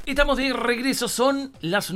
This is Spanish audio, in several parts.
Estamos de regreso, son las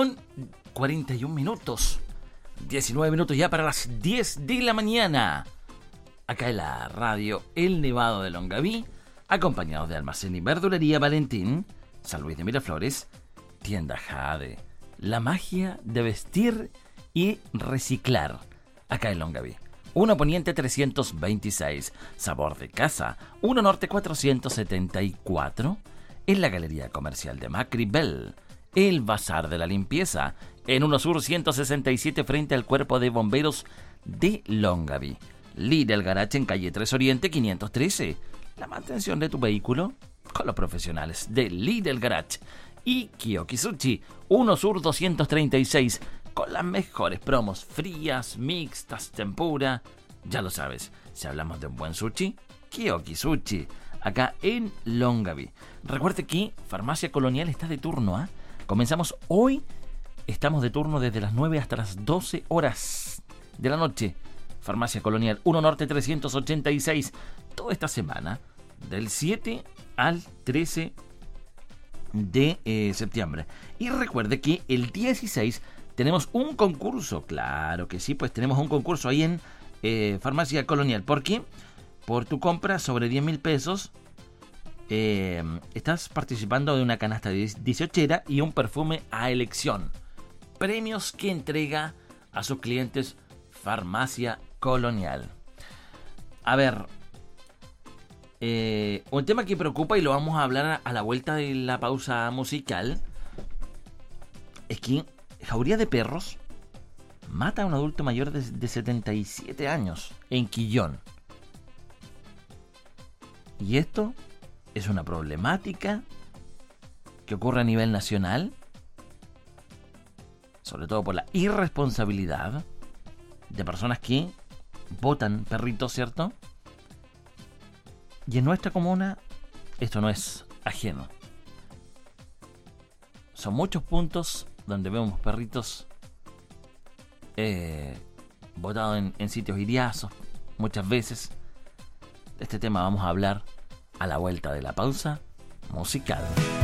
9:41. 19 minutos ya para las 10 de la mañana. Acá en la radio El Nevado de Longaví, acompañados de Almacén y Verdulería Valentín, San Luis de Miraflores, Tienda Jade, la magia de vestir y reciclar. Acá en Longaví. 1 Poniente 326, Sabor de Casa, 1 Norte 474, en la Galería Comercial de Macri Bell, el Bazar de la Limpieza, en 1 Sur 167 frente al Cuerpo de Bomberos de Longaví. Lidl Garage en calle 3 Oriente 513, la mantención de tu vehículo con los profesionales de Lidl Garage. Y Kiyoki Sushi, 1 Sur 236, con las mejores promos, frías, mixtas, tempura. Ya lo sabes, si hablamos de un buen sushi, Kiyoki Sushi, acá en Longaví. Recuerde que Farmacia Colonial está de turno, ¿eh? Comenzamos hoy, estamos de turno desde las 9 hasta las 12 horas de la noche. Farmacia Colonial, 1 Norte 386, toda esta semana, del 7 al 13 de septiembre. Y recuerde que el 16 tenemos un concurso, claro que sí, pues tenemos un concurso ahí en Farmacia Colonial. ¿Por qué? Por tu compra sobre 10.000 pesos, estás participando de una canasta de 18 y un perfume a elección. Premios que entrega a sus clientes Farmacia Colonial. A ver, un tema que preocupa y lo vamos a hablar a la vuelta de la pausa musical es que jauría de perros mata a un adulto mayor de 77 años en Quillón. Y esto es una problemática que ocurre a nivel nacional, sobre todo por la irresponsabilidad de personas que botan perritos, ¿cierto? Y en nuestra comuna esto no es ajeno. Son muchos puntos donde vemos perritos botados en sitios iriazos, muchas veces. De este tema vamos a hablar a la vuelta de la pausa musical.